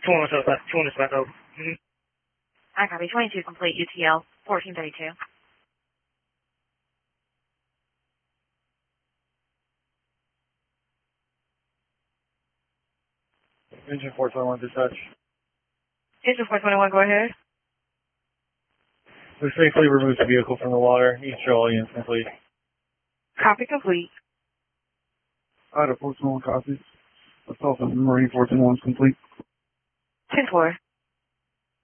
2 is back over. I copy. 22 complete. UTL 1432. Engine 421 dispatch. Engine 421, go ahead. We safely removed the vehicle from the water. Each show audience complete. Copy complete. Idaho 421 copies. Assault on Marine 421 is complete. 10-4.